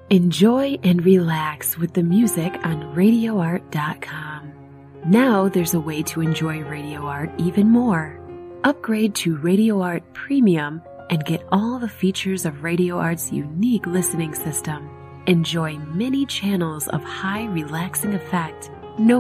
Enjoy and relax with the music on RadioArt.com. Now there's a way to enjoy Radio Art even more. Upgrade to Radio Art Premium and get all the features of Radio Art's unique listening system. Enjoy many channels of high relaxing effect